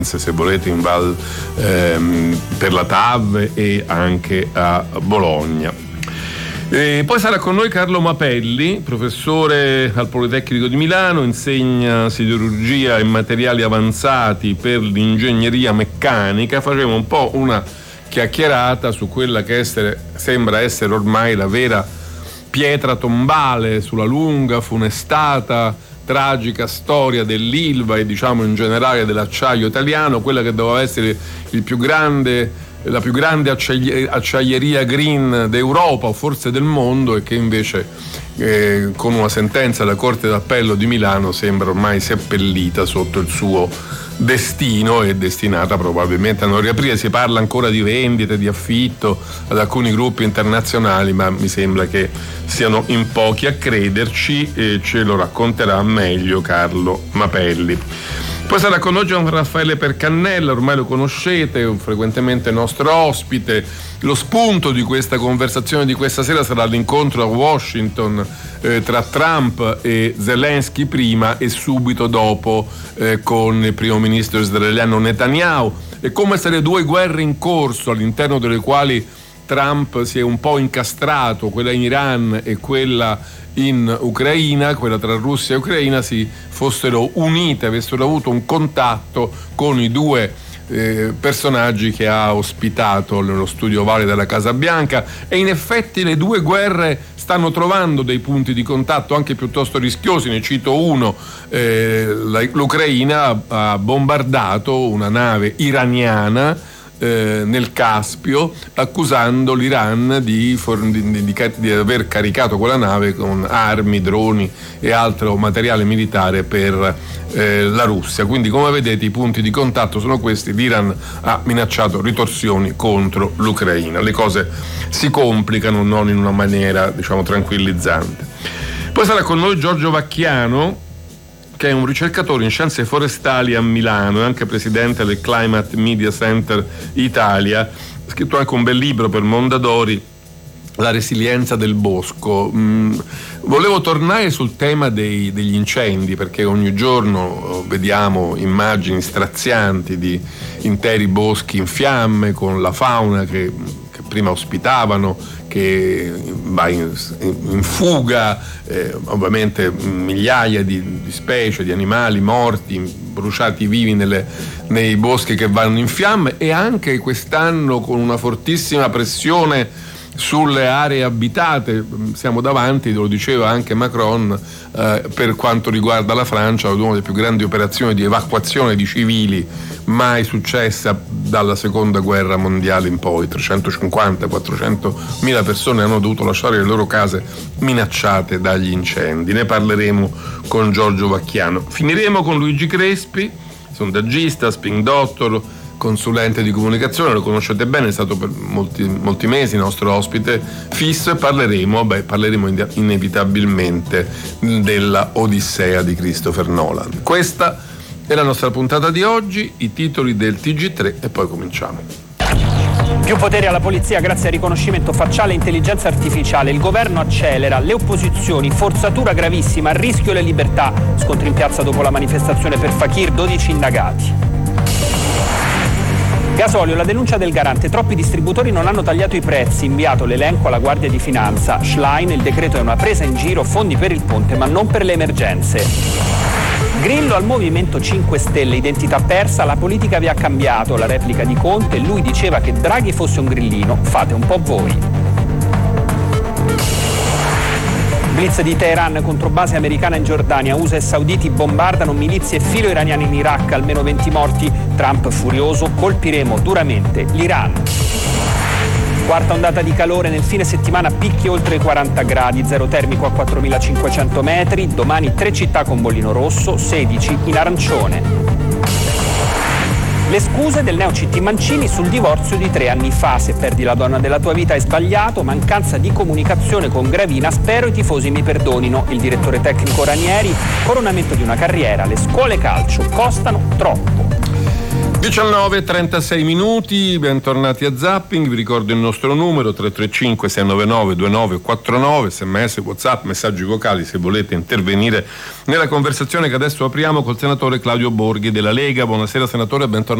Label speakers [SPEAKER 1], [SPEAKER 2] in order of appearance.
[SPEAKER 1] se volete, in Val per la TAV e anche a Bologna. Poi sarà con noi Carlo Mapelli, professore al Politecnico di Milano, insegna siderurgia e materiali avanzati per l'ingegneria meccanica. Facciamo un po' una chiacchierata su quella che sembra essere ormai la vera pietra tombale sulla lunga, funestata, tragica storia dell'Ilva e diciamo in generale dell'acciaio italiano, quella che doveva essere la più grande acciaieria green d'Europa o forse del mondo, e che invece con una sentenza della Corte d'Appello di Milano sembra ormai seppellita sotto il suo destino e destinata probabilmente a non riaprire. Si parla ancora di vendite, di affitto ad alcuni gruppi internazionali, ma mi sembra che siano in pochi a crederci, e ce lo racconterà meglio Carlo Mapelli. Poi sarà con noi Gian Raffaele Percannella, ormai lo conoscete, un frequentemente nostro ospite. Lo spunto di questa conversazione di questa sera sarà l'incontro a Washington tra Trump e Zelensky prima e subito dopo con il primo ministro israeliano Netanyahu, e come se le due guerre in corso, all'interno delle quali Trump si è un po' incastrato, quella in Iran e quella in Ucraina, quella tra Russia e Ucraina, si fossero unite, avessero avuto un contatto con i due personaggi che ha ospitato nello studio ovale della Casa Bianca. E in effetti le due guerre stanno trovando dei punti di contatto anche piuttosto rischiosi. Ne cito uno: l'Ucraina ha bombardato una nave iraniana nel Caspio, accusando l'Iran di aver caricato quella nave con armi, droni e altro materiale militare per la Russia. Quindi, come vedete, i punti di contatto sono questi. L'Iran ha minacciato ritorsioni contro l'Ucraina. Le cose si complicano non in una maniera, diciamo, tranquillizzante. Poi sarà con noi Giorgio Vacchiano, che è un ricercatore in scienze forestali a Milano e anche presidente del Climate Media Center Italia. Ha scritto anche un bel libro per Mondadori, La resilienza del bosco. Volevo tornare sul tema degli incendi, perché ogni giorno vediamo immagini strazianti di interi boschi in fiamme, con la fauna che prima ospitavano, che va in fuga, ovviamente migliaia di specie, di animali morti, bruciati vivi nei boschi che vanno in fiamme, e anche quest'anno con una fortissima pressione sulle aree abitate. Siamo davanti, lo diceva anche Macron, per quanto riguarda la Francia, ad una delle più grandi operazioni di evacuazione di civili mai successa dalla seconda guerra mondiale in poi. 350-400 mila persone hanno dovuto lasciare le loro case minacciate dagli incendi. Ne parleremo con Giorgio Vacchiano. Finiremo con Luigi Crespi, sondaggista, spin doctor, consulente di comunicazione, lo conoscete bene, è stato per molti mesi nostro ospite fisso, e parleremo inevitabilmente della Odissea di Christopher Nolan. Questa è la nostra puntata di oggi, i titoli del TG3 e poi cominciamo.
[SPEAKER 2] Più potere alla polizia grazie al riconoscimento facciale e intelligenza artificiale. Il governo accelera, le opposizioni, forzatura gravissima, a rischio le libertà. Scontri in piazza dopo la manifestazione per Fakir, 12 indagati. Gasolio, la denuncia del garante. Troppi distributori non hanno tagliato i prezzi, inviato l'elenco alla Guardia di Finanza. Schlein, il decreto è una presa in giro, fondi per il ponte ma non per le emergenze. Grillo al Movimento 5 Stelle, identità persa, la politica vi ha cambiato, la replica di Conte, lui diceva che Draghi fosse un grillino, fate un po' voi. Blitz di Teheran contro base americana in Giordania, USA e sauditi bombardano milizie e filo iraniane in Iraq, almeno 20 morti, Trump furioso, colpiremo duramente l'Iran. Quarta ondata di calore, nel fine settimana picchi oltre i 40 gradi, zero termico a 4.500 metri, domani 3 città con bollino rosso, 16 in arancione. Le scuse del neo CT Mancini sul divorzio di 3 anni fa. Se perdi la donna della tua vita hai sbagliato, mancanza di comunicazione con Gravina, spero i tifosi mi perdonino. Il direttore tecnico Ranieri, coronamento di una carriera, le scuole calcio costano troppo.
[SPEAKER 1] 19:36 minuti, bentornati a Zapping. Vi ricordo il nostro numero 335 699 2949, sms, WhatsApp, messaggi vocali se volete intervenire nella conversazione che adesso apriamo col senatore Claudio Borghi della Lega. Buonasera senatore, bentornato.